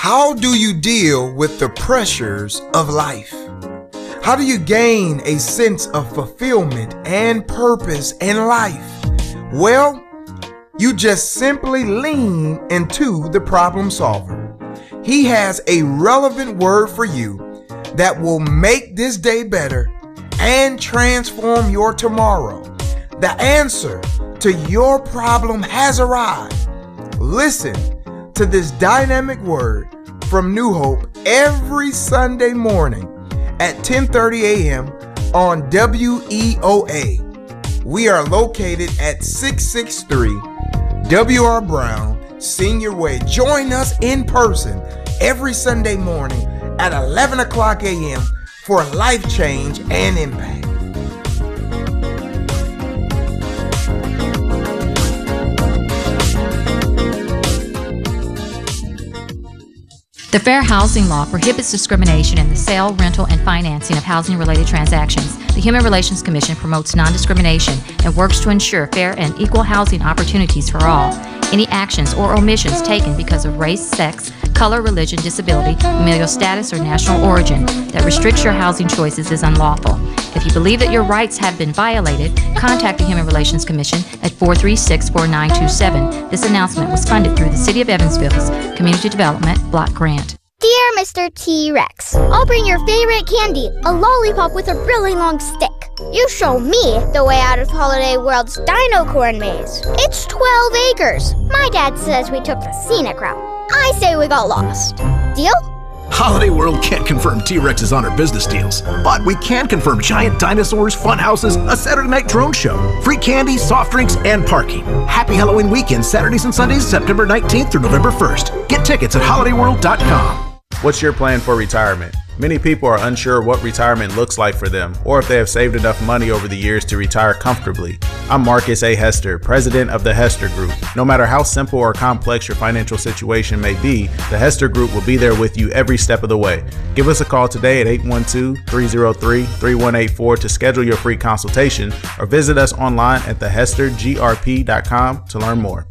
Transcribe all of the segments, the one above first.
How do you deal with the pressures of life? How do you gain a sense of fulfillment and purpose in life? Well, you just simply lean into the problem solver. He has a relevant word for you that will make this day better and transform your tomorrow. The answer to your problem has arrived. Listen to this dynamic word from New Hope every Sunday morning at 10:30 a.m. on WEOA. We are located at 663 W.R. Brown Senior Way. Join us in person every Sunday morning at 11 o'clock a.m. for life change and impact. The Fair Housing Law prohibits discrimination in the sale, rental, and financing of housing-related transactions. The Human Relations Commission promotes non-discrimination and works to ensure fair and equal housing opportunities for all. Any actions or omissions taken because of race, sex, color, religion, disability, familial status, or national origin that restricts your housing choices is unlawful. If you believe that your rights have been violated, contact the Human Relations Commission at 436-4927. This announcement was funded through the City of Evansville's Community Development Block Grant. Dear Mr. T-Rex, I'll bring your favorite candy, a lollipop with a really long stick. You show me the way out of Holiday World's Dino Corn Maze. It's 12 acres. My dad says we took the scenic route. I say we got lost. Deal? Holiday World can't confirm T-Rexes on our business deals, but we can confirm giant dinosaurs, fun houses, a Saturday night drone show, free candy, soft drinks, and parking. Happy Halloween weekend, Saturdays and Sundays, September 19th through November 1st. Get tickets at holidayworld.com. What's your plan for retirement? Many people are unsure what retirement looks like for them, or if they have saved enough money over the years to retire comfortably. I'm Marcus A. Hester, president of the Hester Group. No matter how simple or complex your financial situation may be, the Hester Group will be there with you every step of the way. Give us a call today at 812-303-3184 to schedule your free consultation, or visit us online at thehestergrp.com to learn more.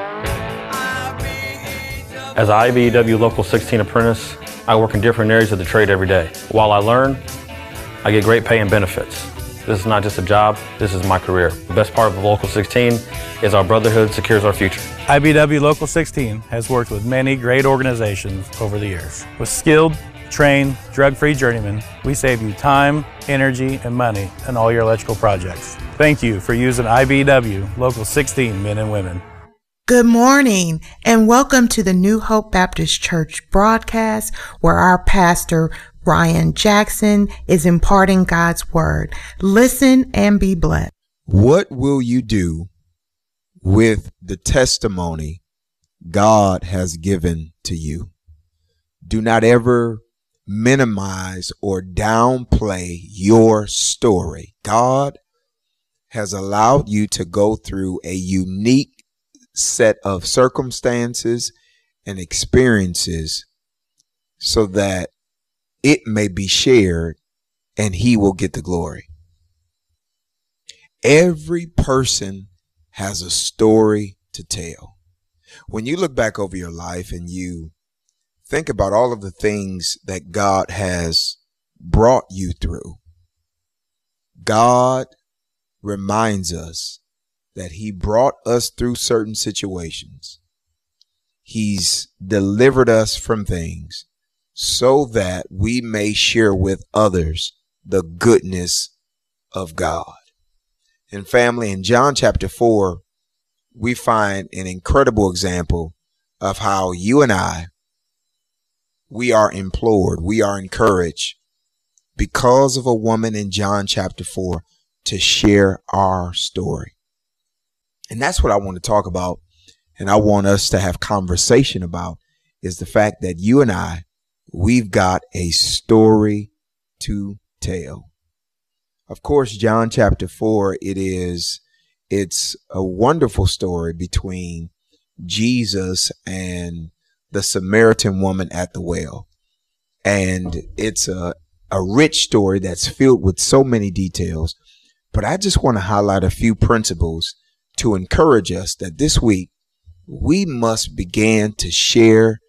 As an IBEW Local 16 apprentice, I work in different areas of the trade every day. While I learn, I get great pay and benefits. This is not just a job, this is my career. The best part of Local 16 is our brotherhood secures our future. IBEW Local 16 has worked with many great organizations over the years. With skilled, trained, drug-free journeymen, we save you time, energy, and money in all your electrical projects. Thank you for using IBEW Local 16 men and women. Good morning and welcome to the New Hope Baptist Church broadcast, where our pastor Ryan Jackson is imparting God's word. Listen and be blessed. What will you do with the testimony God has given to you? Do not ever minimize or downplay your story. God has allowed you to go through a unique set of circumstances and experiences so that it may be shared and he will get the glory. Every person has a story to tell. When you look back over your life and you think about all of the things that God has brought you through, God reminds us that he brought us through certain situations. He's delivered us from things so that we may share with others the goodness of God. And family, in John chapter 4, we find an incredible example of how you and I, we are implored, we are encouraged because of a woman in John chapter 4 to share our story. And that's what I want to talk about, and I want us to have conversation about, is the fact that you and I, we've got a story to tell. Of course, John chapter 4, it's a wonderful story between Jesus and the Samaritan woman at the well. And it's a rich story that's filled with so many details. But I just want to highlight a few principles to encourage us that this week we must begin to share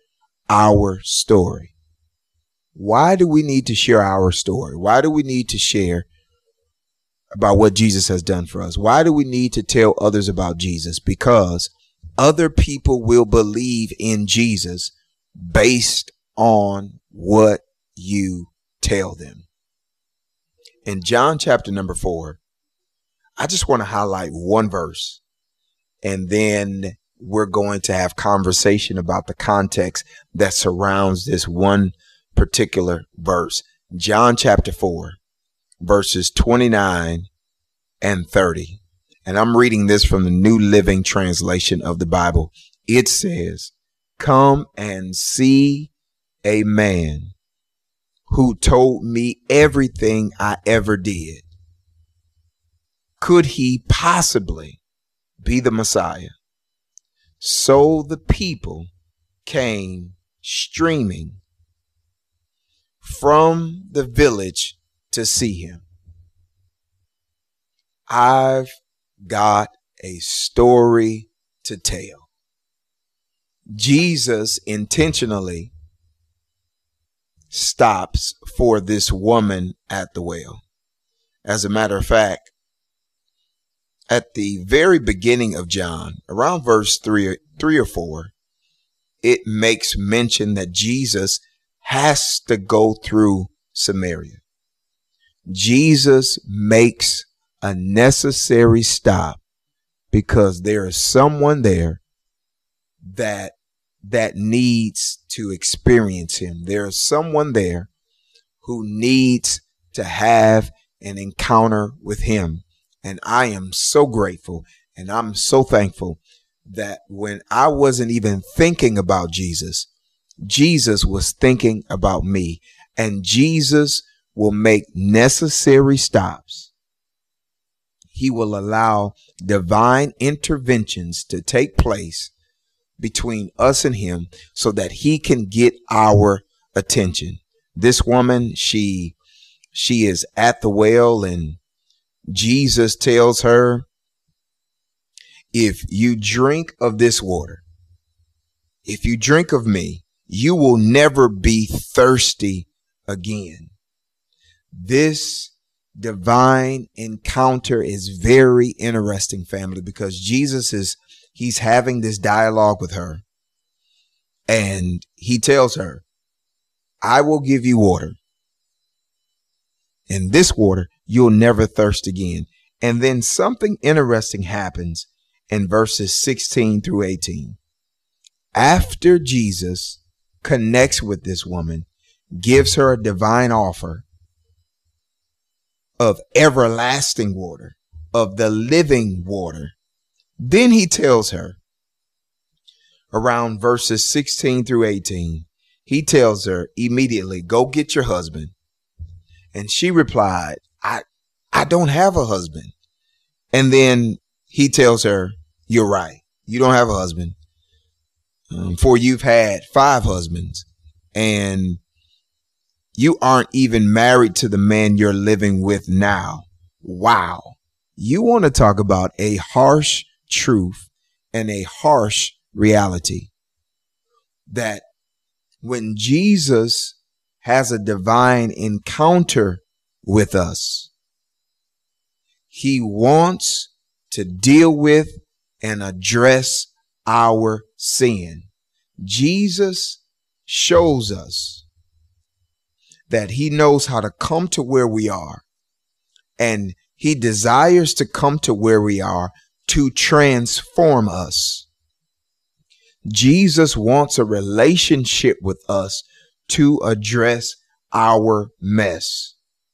our story. Why do we need to share our story? Why do we need to share about what Jesus has done for us? Why do we need to tell others about Jesus? Because other people will believe in Jesus based on what you tell them. In John chapter number 4, I just want to highlight one verse, and then we're going to have conversation about the context that surrounds this one particular verse. John chapter 4, verses 29 and 30. And I'm reading this from the New Living Translation of the Bible. It says, "Come and see a man who told me everything I ever did. Could he possibly be the Messiah?" So the people came streaming from the village to see him. I've got a story to tell. Jesus intentionally stops for this woman at the well. As a matter of fact, at the very beginning of John, around verse 3 or 4, it makes mention that Jesus has to go through Samaria. Jesus makes a necessary stop because there is someone there that needs to experience him. There is someone there who needs to have an encounter with him. And I am so grateful and I'm so thankful that when I wasn't even thinking about Jesus, Jesus was thinking about me. And Jesus will make necessary stops. He will allow divine interventions to take place between us and him so that he can get our attention. This woman, she is at the well, and Jesus tells her, if you drink of this water, if you drink of me, you will never be thirsty again. This divine encounter is very interesting, family, because Jesus he's having this dialogue with her, and he tells her, I will give you water, and this water you'll never thirst again. And then something interesting happens in verses 16 through 18. After Jesus connects with this woman, gives her a divine offer of everlasting water, of the living water, then he tells her, around verses 16 through 18, he tells her immediately, go get your husband. And she replied, I don't have a husband. And then he tells her, you're right. You don't have a husband. For you've had 5 husbands, and you aren't even married to the man you're living with now. Wow. You want to talk about a harsh truth and a harsh reality, that when Jesus has a divine encounter with us, he wants to deal with and address our sin. Jesus shows us that he knows how to come to where we are, and he desires to come to where we are to transform us. Jesus wants a relationship with us to address our mess.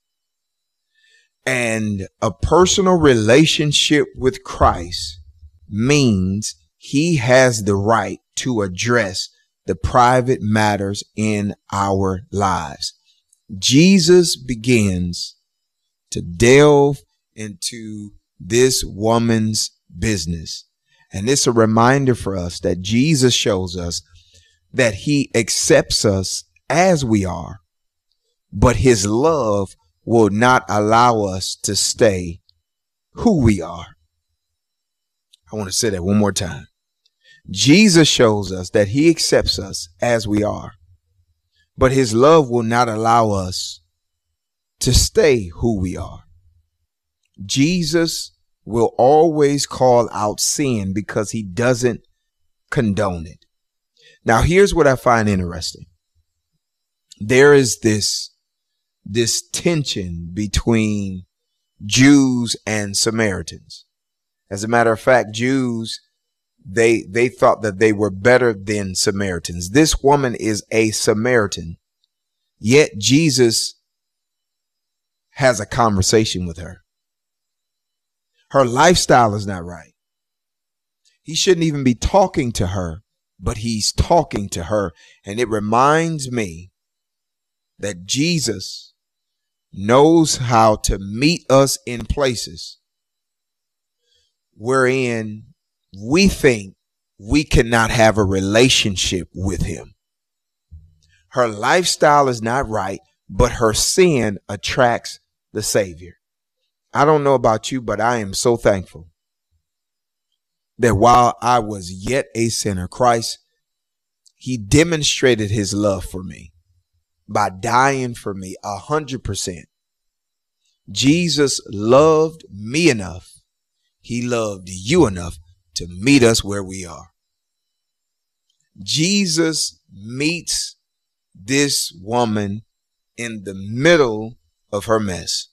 And a personal relationship with Christ means he has the right to address the private matters in our lives. Jesus begins to delve into this woman's business. And it's a reminder for us that Jesus shows us that he accepts us as we are, but his love will not allow us to stay who we are. I want to say that one more time. Jesus shows us that he accepts us as we are, but his love will not allow us to stay who we are. Jesus will always call out sin because he doesn't condone it. Now, here's what I find interesting. There is this tension between Jews and Samaritans. As a matter of fact, Jews, they thought that they were better than Samaritans. This woman is a Samaritan, yet Jesus has a conversation with her. Her lifestyle is not right. He shouldn't even be talking to her, but he's talking to her. And it reminds me that Jesus knows how to meet us in places wherein we think we cannot have a relationship with him. Her lifestyle is not right, but her sin attracts the Savior. I don't know about you, but I am so thankful that while I was yet a sinner, Christ, he demonstrated his love for me by dying for me 100%. Jesus loved me enough. He loved you enough to meet us where we are. Jesus meets this woman in the middle of her mess.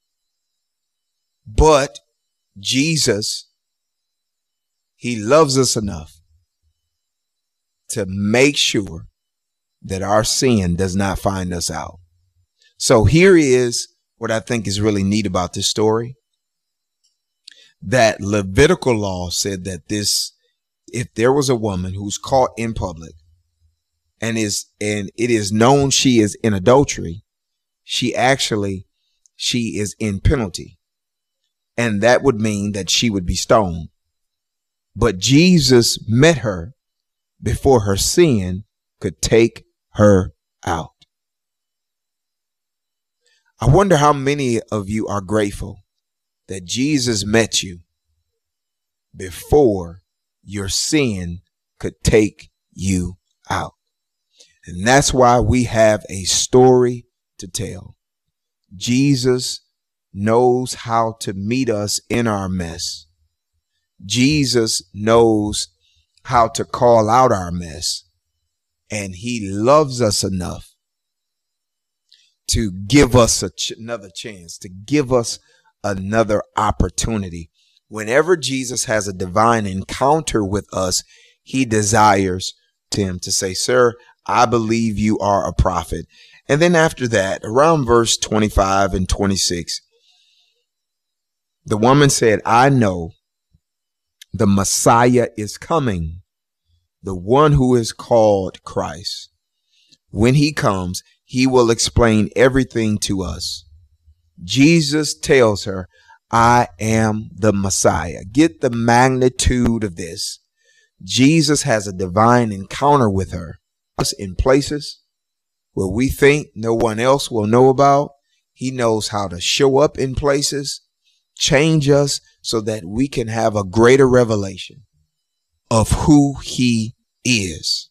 But Jesus, he loves us enough to make sure that our sin does not find us out. So here is what I think is really neat about this story. That Levitical law said that if there was a woman who's caught in public and it is known she is in adultery, she is in penalty. And that would mean that she would be stoned. But Jesus met her before her sin could take her out. I wonder how many of you are grateful that Jesus met you before your sin could take you out. And that's why we have a story to tell. Jesus knows how to meet us in our mess. Jesus knows how to call out our mess. And he loves us enough to give us another chance, to give us another opportunity. Whenever Jesus has a divine encounter with us, he desires him to say, "Sir, I believe you are a prophet." And then after that, around verse 25 and 26, the woman said, "I know the Messiah is coming, the one who is called Christ. When he comes, he will explain everything to us." Jesus tells her, "I am the Messiah." Get the magnitude of this. Jesus has a divine encounter with her. Us in places where we think no one else will know about. He knows how to show up in places, change us so that we can have a greater revelation of who he is.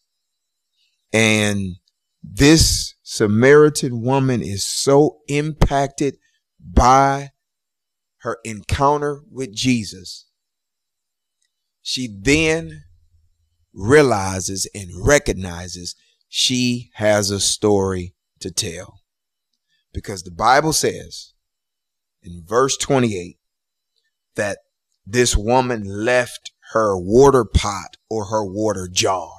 And this Samaritan woman is so impacted by her encounter with Jesus. She then realizes and recognizes she has a story to tell. Because the Bible says in verse 28 that this woman left her water pot or her water jar.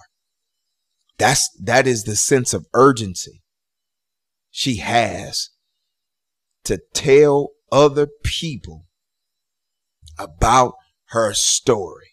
That is the sense of urgency she has to tell other people about her story.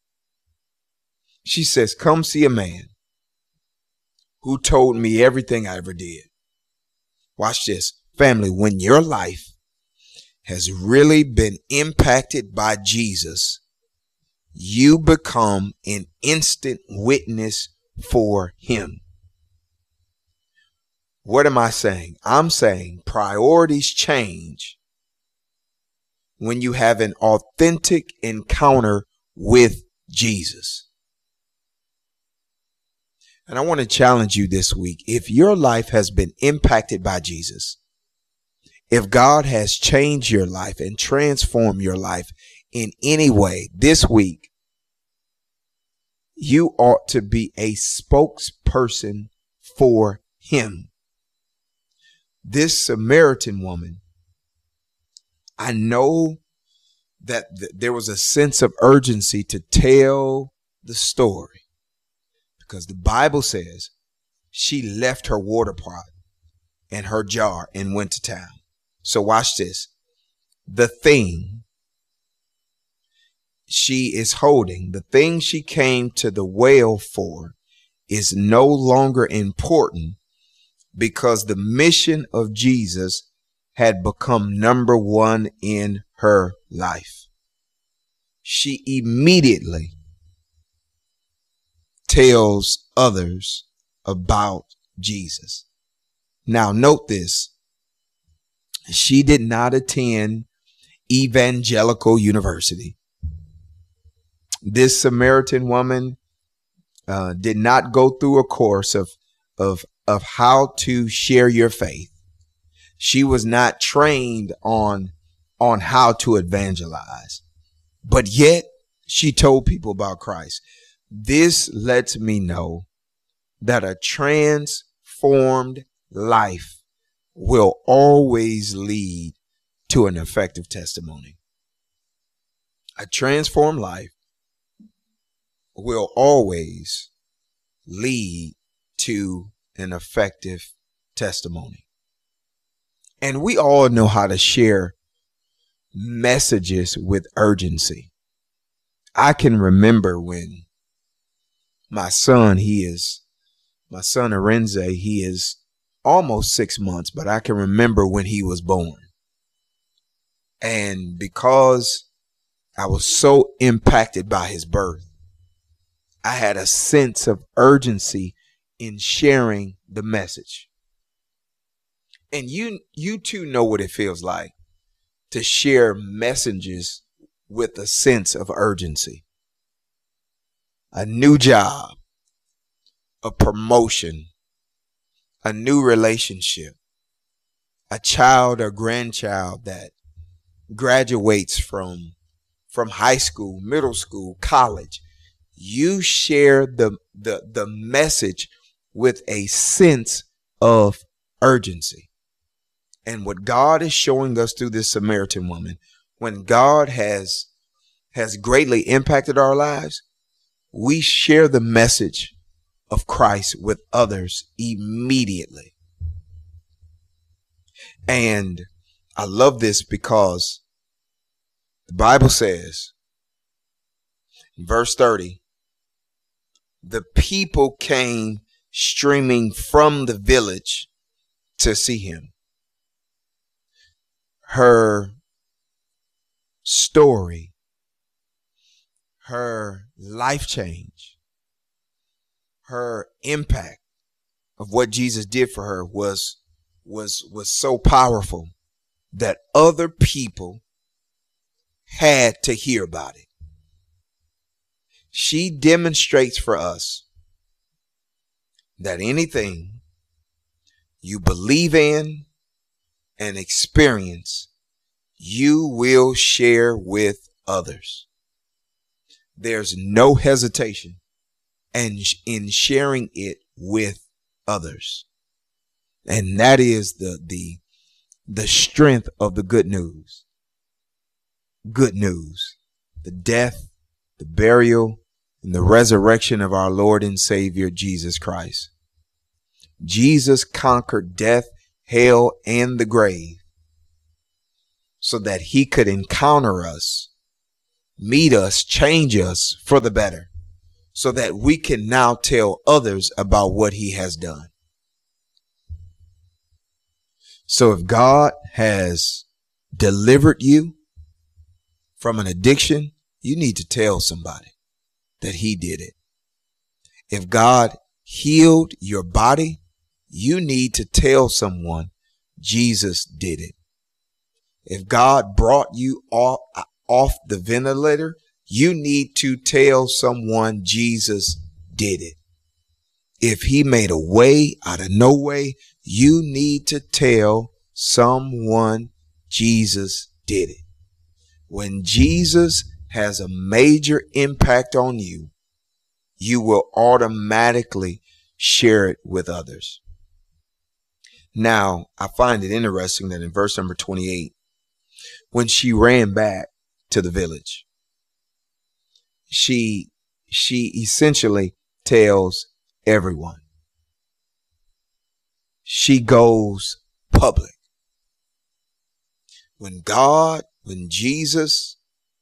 She says, "Come see a man who told me everything I ever did." Watch this, family. When your life has really been impacted by Jesus, you become an instant witness for him. What am I saying? I'm saying priorities change when you have an authentic encounter with Jesus. And I want to challenge you this week. If your life has been impacted by Jesus, if God has changed your life and transformed your life in any way this week, you ought to be a spokesperson for him. This Samaritan woman, I know that there was a sense of urgency to tell the story, because the Bible says she left her water pot and her jar and went to town. So watch this. The thing she is holding, the thing she came to the well for, is no longer important, because the mission of Jesus had become number one in her life. She immediately tells others about Jesus. Now, note this. She did not attend Evangelical University. This Samaritan woman did not go through a course of how to share your faith. She was not trained on how to evangelize, but yet she told people about Christ. This lets me know that a transformed life will always lead to an effective testimony. A transformed life will always lead to an effective testimony. And we all know how to share messages with urgency. I can remember when my son Arenze, he is almost 6 months, but I can remember when he was born. And because I was so impacted by his birth, I had a sense of urgency in sharing the message. And you too know what it feels like to share messages with a sense of urgency. A new job, a promotion, a new relationship, a child or grandchild that graduates from high school, middle school, college. You share the message with a sense of urgency. And what God is showing us through this Samaritan woman, when God has greatly impacted our lives, we share the message of Christ with others immediately. And I love this because the Bible says in verse 30, the people came streaming from the village to see him. Her story, her life change, her impact of what Jesus did for her was so powerful that other people had to hear about it. She demonstrates for us that anything you believe in and experience, you will share with others. There's no hesitation in sharing it with others. And that is the strength of the good news. Good news. The death, the burial, and the resurrection of our Lord and Savior, Jesus Christ. Jesus conquered death, hell, and the grave so that he could encounter us, meet us, change us for the better, so that we can now tell others about what he has done. So if God has delivered you from an addiction, you need to tell somebody that he did it. If God healed your body, you need to tell someone Jesus did it. If God brought you off the ventilator, you need to tell someone Jesus did it. If he made a way out of no way, you need to tell someone Jesus did it. When Jesus has a major impact on you, you will automatically share it with others. Now, I find it interesting that in verse number 28, when she ran back to the village, she essentially tells everyone. She goes public. When Jesus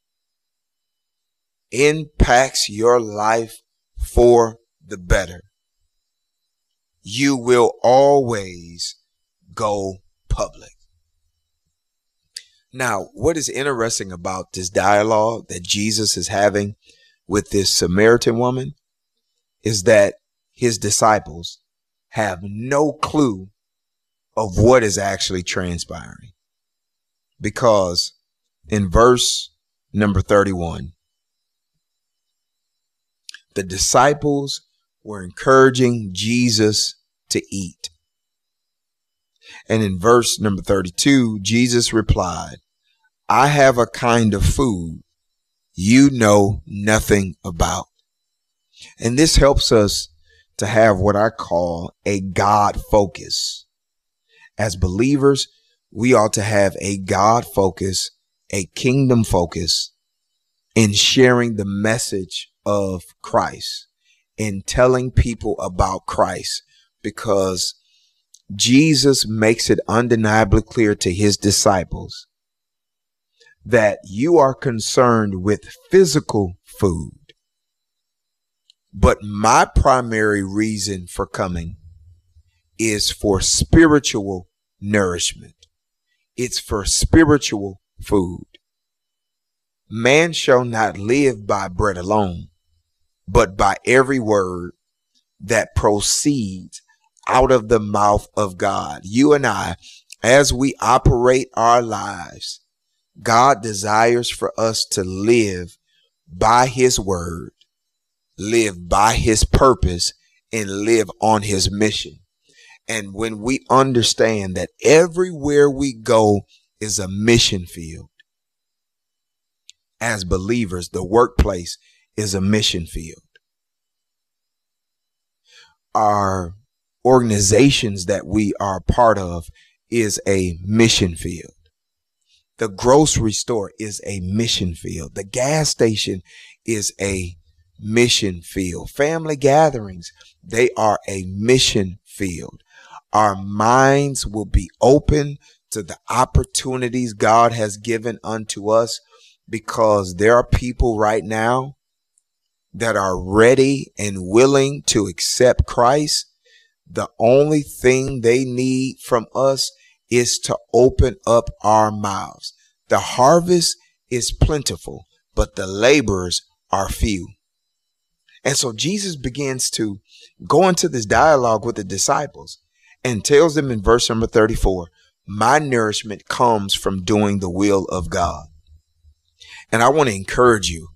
impacts your life for the better, you will always go public. Now, what is interesting about this dialogue that Jesus is having with this Samaritan woman is that his disciples have no clue of what is actually transpiring. Because in verse number 31, the disciples were encouraging Jesus to eat. And in verse number 32, Jesus replied, I have a kind of food you know nothing about. And this helps us to have what I call a God focus. As believers, we ought to have a God focus, a kingdom focus in sharing the message of Christ, in telling people about Christ, because Jesus makes it undeniably clear to his disciples that you are concerned with physical food. But my primary reason for coming is for spiritual nourishment. It's for spiritual food. Man shall not live by bread alone, but by every word that proceeds out of the mouth of God. You and I, as we operate our lives, God desires for us to live by his word, live by his purpose, and live on his mission. And when we understand that everywhere we go is a mission field, as believers, the workplace is a mission field. Our organizations that we are part of is a mission field. The grocery store is a mission field. The gas station is a mission field. Family gatherings, they are a mission field. Our minds will be open to the opportunities God has given unto us, because there are people right now that are ready and willing to accept Christ. The only thing they need from us is to open up our mouths. The harvest is plentiful, but the laborers are few. And so Jesus begins to go into this dialogue with the disciples and tells them in verse number 34, my nourishment comes from doing the will of God. And I want to encourage you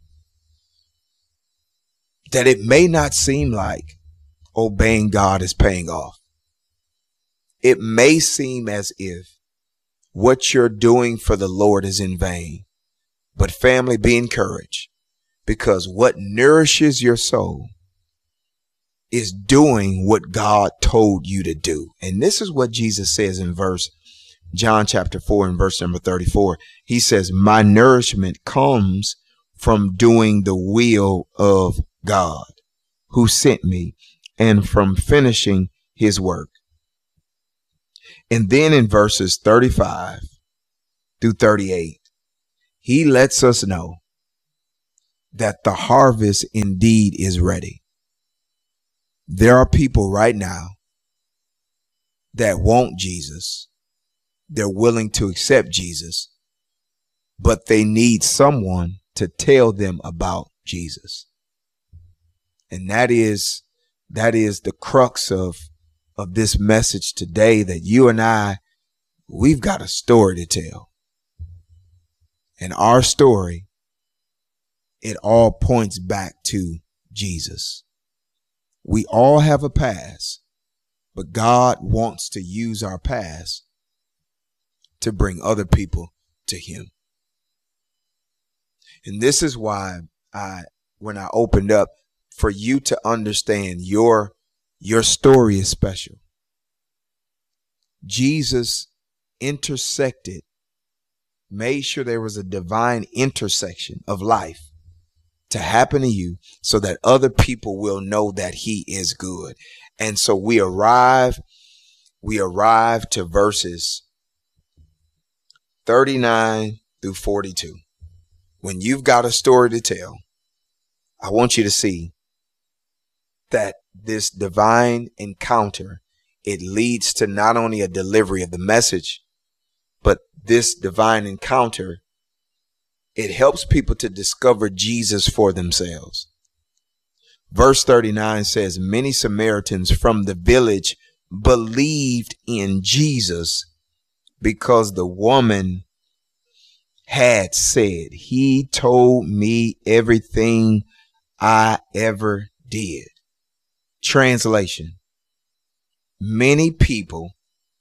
that it may not seem like obeying God is paying off. It may seem as if what you're doing for the Lord is in vain. But family, be encouraged, because what nourishes your soul is doing what God told you to do. And this is what Jesus says in John chapter 4 and verse number 34. He says, my nourishment comes from doing the will of God who sent me, and from finishing his work. And then in verses 35 through 38, he lets us know that the harvest indeed is ready. There are people right now that want Jesus. They're willing to accept Jesus, but they need someone to tell them about Jesus. And that is the crux of this message today, that you and I, we've got a story to tell. And our story, it all points back to Jesus. We all have a past, but God wants to use our past to bring other people to him. And this is why when I opened up, for you to understand your story is special. Jesus intersected, made sure there was a divine intersection of life to happen to you so that other people will know that he is good. And so we arrive to verses 39 through 42. When you've got a story to tell, I want you to see that this divine encounter, it leads to not only a delivery of the message, but this divine encounter, it helps people to discover Jesus for themselves. Verse 39 says, many Samaritans from the village believed in Jesus because the woman had said, he told me everything I ever did. Translation: many people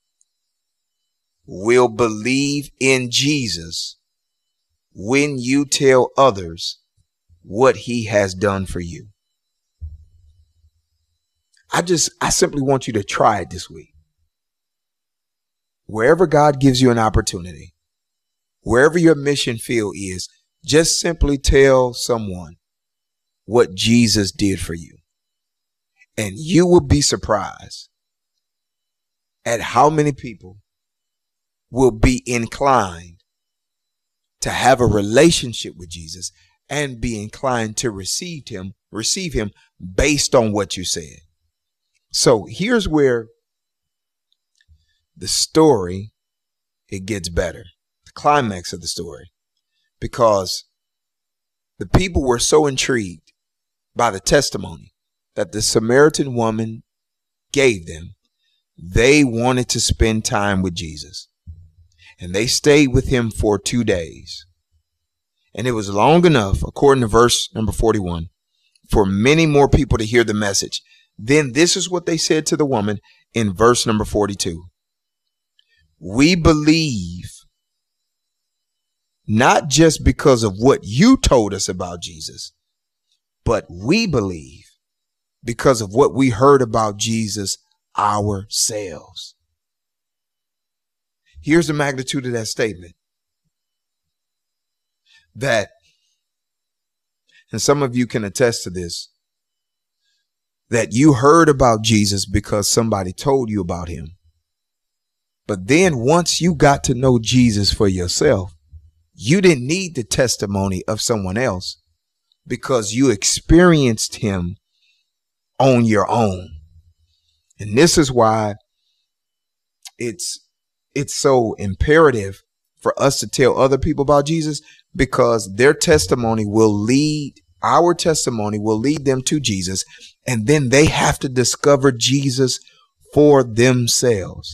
will believe in Jesus when you tell others what he has done for you. I simply want you to try it this week. Wherever God gives you an opportunity, wherever your mission field is, just simply tell someone what Jesus did for you. And you will be surprised at how many people will be inclined to have a relationship with Jesus and be inclined to receive him based on what you said. So here's where the story, it gets better. The climax of the story, because the people were so intrigued by the testimony that the Samaritan woman gave them, they wanted to spend time with Jesus. And they stayed with him for 2 days. And it was long enough, according to verse number 41, for many more people to hear the message. Then this is what they said to the woman in verse number 42. We believe not just because of what you told us about Jesus, but we believe because of what we heard about Jesus ourselves. Here's the magnitude of that statement. That, and some of you can attest to this, that you heard about Jesus because somebody told you about him. But then once you got to know Jesus for yourself, you didn't need the testimony of someone else because you experienced him on your own. And this is why it's so imperative for us to tell other people about Jesus, because their testimony will lead, our testimony will lead them to Jesus. And then they have to discover Jesus for themselves.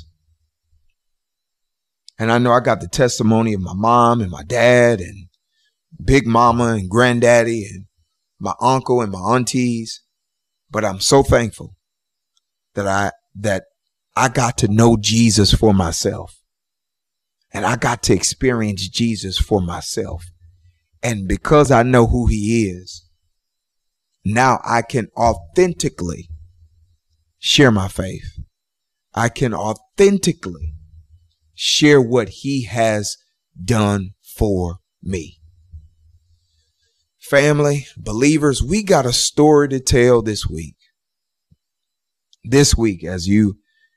And I know I got the testimony of my mom and my dad and big mama and granddaddy and my uncle and my aunties. But I'm so thankful that I got to know Jesus for myself. And I got to experience Jesus for myself. And because I know who he is, now I can authentically share my faith. I can authentically share what he has done for me. Family, believers, we got a story to tell this week. This week, as you're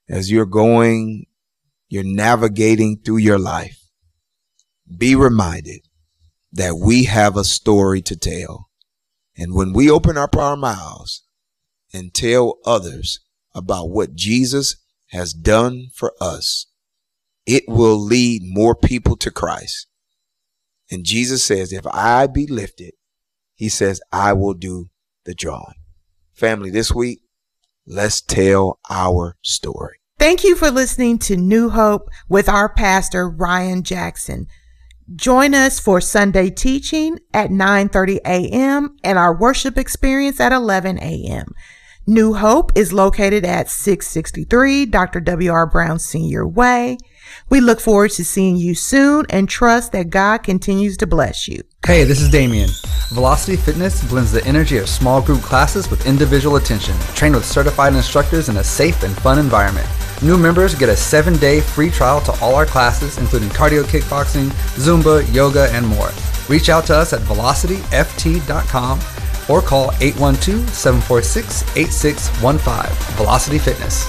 navigating through your life, be reminded that we have a story to tell. And when we open up our mouths and tell others about what Jesus has done for us, it will lead more people to Christ. And Jesus says, if I be lifted, he says, I will do the drawing. Family, this week, let's tell our story. Thank you for listening to New Hope with our pastor, Ryan Jackson. Join us for Sunday teaching at 9:30 a.m. and our worship experience at 11 a.m. New Hope is located at 663 Dr. W.R. Brown Sr. Way. We look forward to seeing you soon and trust that God continues to bless you. Hey, this is Damien. Velocity Fitness blends the energy of small group classes with individual attention, trained with certified instructors in a safe and fun environment. New members get a 7-day free trial to all our classes, including cardio kickboxing, Zumba, yoga, and more. Reach out to us at velocityft.com or call 812-746-8615. Velocity Fitness.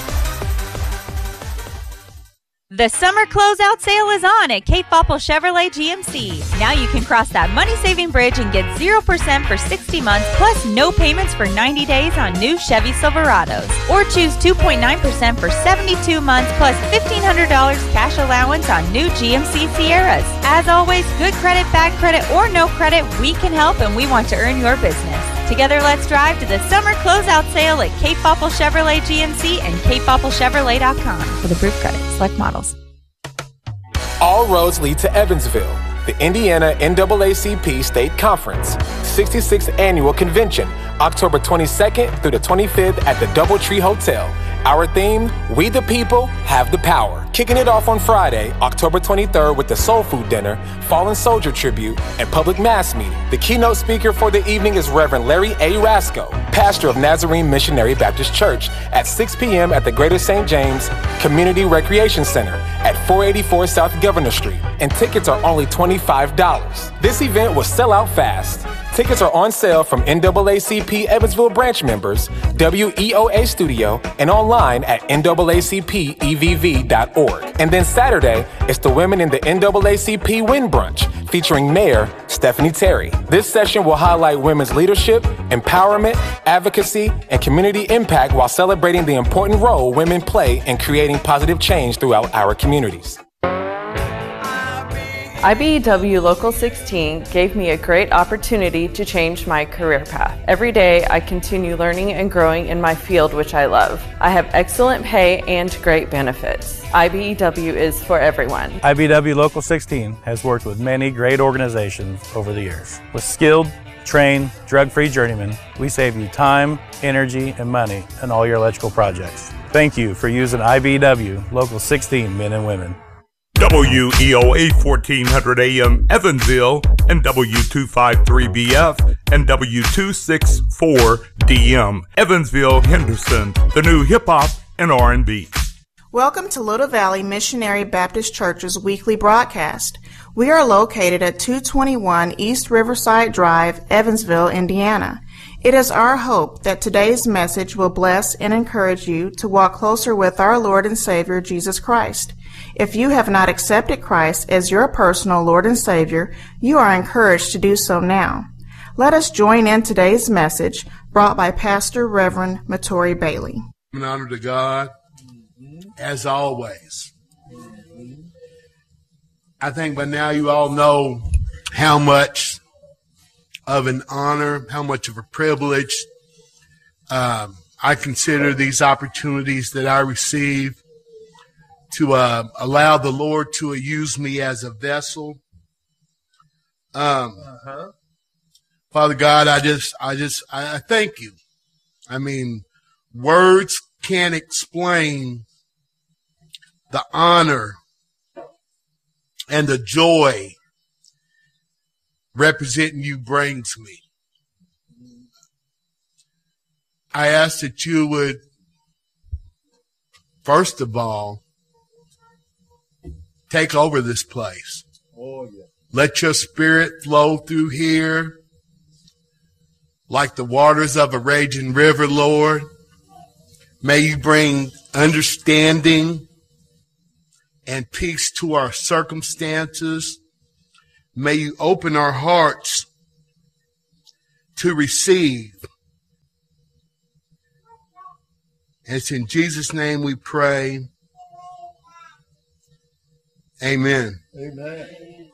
The summer closeout sale is on at Cape Popple Chevrolet GMC. Now you can cross that money-saving bridge and get 0% for 60 months plus no payments for 90 days on new Chevy Silverados. Or choose 2.9% for 72 months plus $1,500 cash allowance on new GMC Sierras. As always, good credit, bad credit, or no credit, we can help and we want to earn your business. Together, let's drive to the summer closeout sale at Cape Popple Chevrolet GMC and CapePoppleChevrolet.com for the proof credit. Select models. All roads lead to Evansville, the Indiana NAACP State Conference, 66th Annual Convention, October 22nd through the 25th at the Doubletree Hotel. Our theme, We the People Have the Power. Kicking it off on Friday, October 23rd with the Soul Food Dinner, Fallen Soldier Tribute, and Public Mass Meeting. The keynote speaker for the evening is Reverend Larry A. Rasco, pastor of Nazarene Missionary Baptist Church, at 6 p.m. at the Greater St. James Community Recreation Center at 484 South Governor Street, and tickets are only $25. This event will sell out fast. Tickets are on sale from NAACP Evansville branch members, WEOA Studio, and online at NAACPEVV.org. And then Saturday, it's the Women in the NAACP Win Brunch, featuring Mayor Stephanie Terry. This session will highlight women's leadership, empowerment, advocacy, and community impact while celebrating the important role women play in creating positive change throughout our communities. IBEW Local 16 gave me a great opportunity to change my career path. Every day I continue learning and growing in my field which I love. I have excellent pay and great benefits. IBEW is for everyone. IBEW Local 16 has worked with many great organizations over the years. With skilled, trained, drug-free journeymen, we save you time, energy, and money in all your electrical projects. Thank you for using IBEW Local 16 men and women. WEOA 1400 AM Evansville and W253BF and W264DM Evansville Henderson, the new hip-hop and R&B. Welcome to Little Valley Missionary Baptist Church's weekly broadcast. We are located at 221 East Riverside Drive, Evansville, Indiana. It is our hope that today's message will bless and encourage you to walk closer with our Lord and Savior, Jesus Christ. If you have not accepted Christ as your personal Lord and Savior, you are encouraged to do so now. Let us join in today's message brought by Pastor Reverend Matori Bailey. An honor to God, as always. I think by now you all know how much of an honor, how much of a privilege I consider these opportunities that I receive to allow the Lord to use me as a vessel. Father God, I thank you. I mean, words can't explain the honor and the joy representing you brings me. I ask that you would, first of all, take over this place. Oh, yeah. Let your spirit flow through here like the waters of a raging river, Lord. May you bring understanding and peace to our circumstances. May you open our hearts to receive. And it's in Jesus' name we pray. Amen. Amen.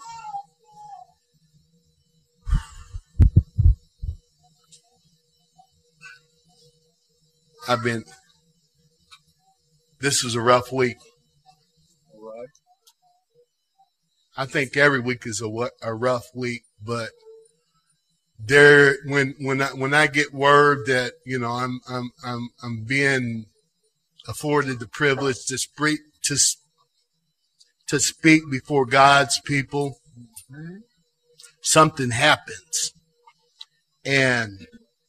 This is a rough week. All right. I think every week is a rough week, but when I get word that, you know, I'm being afforded the privilege to speak before God's people, something happens. And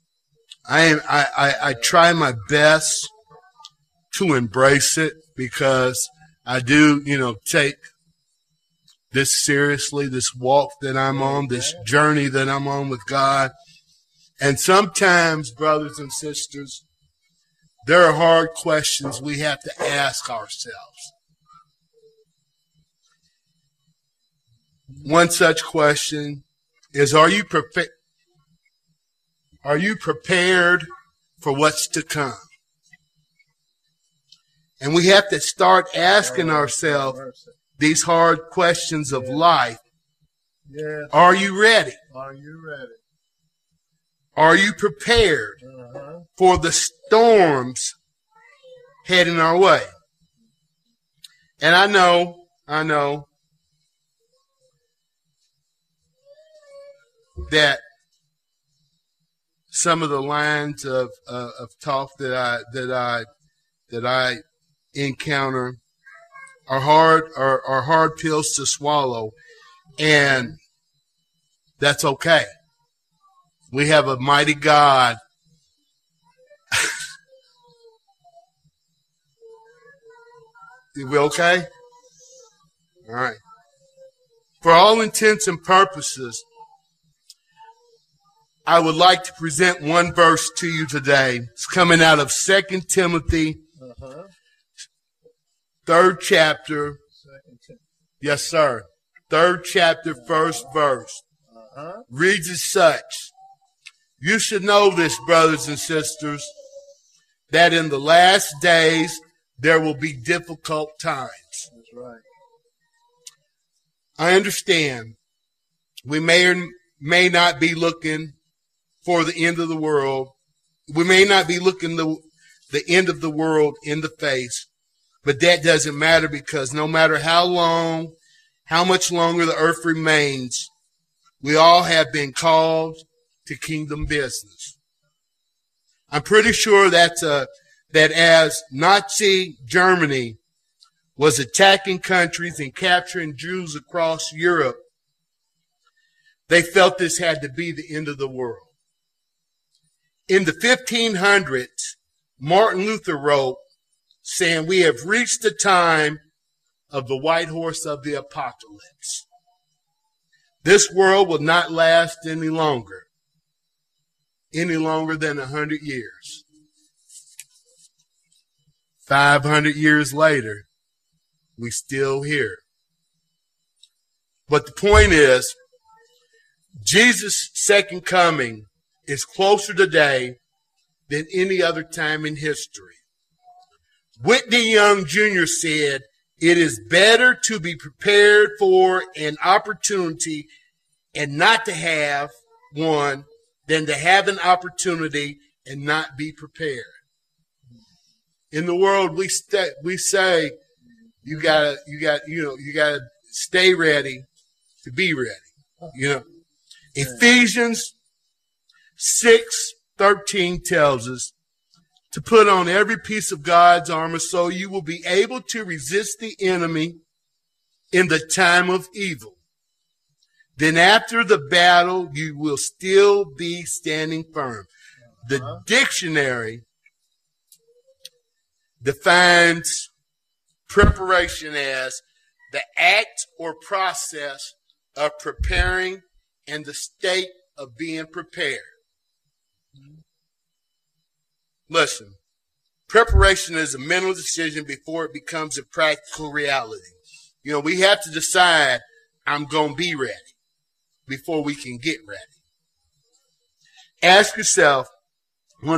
I try my best to embrace it, because I do, you know, take this seriously, this walk that I'm on, this journey that I'm on with God. And sometimes, brothers and sisters, there are hard questions we have to ask ourselves. One such question is, are you prepared for what's to come? And we have to start asking ourselves these hard questions of life. Are you ready? Are you ready? Are you prepared for the storms heading our way? And I know that some of the lines of talk that I encounter are hard pills to swallow, and that's okay. We have a mighty God. We okay? All right. For all intents and purposes, I would like to present one verse to you today. It's coming out of 2 Timothy, 3rd chapter. Yes, sir. 3rd chapter, 1st verse. Reads as such. You should know this, brothers and sisters, that in the last days there will be difficult times. That's right. I understand we may or may not be looking for the end of the world. We may not be looking the end of the world in the face, but that doesn't matter, because no matter how much longer the earth remains, we all have been called to kingdom business. I'm pretty sure that as Nazi Germany was attacking countries and capturing Jews across Europe, they felt this had to be the end of the world. In the 1500s, Martin Luther wrote, saying, "We have reached the time of the white horse of the apocalypse. This world will not last any longer than 100 years. 500 years later, we still here. But the point is, Jesus' second coming is closer today than any other time in history. Whitney Young Jr. said, "It is better to be prepared for an opportunity and not to have one than to have an opportunity and not be prepared." In the world, we say you gotta stay ready to be ready. Ephesians 6:13 tells us to put on every piece of God's armor so you will be able to resist the enemy in the time of evil. Then after the battle, you will still be standing firm. The dictionary defines preparation as the act or process of preparing and the state of being prepared. Listen, preparation is a mental decision before it becomes a practical reality. We have to decide, I'm going to be ready before we can get ready. Ask yourself,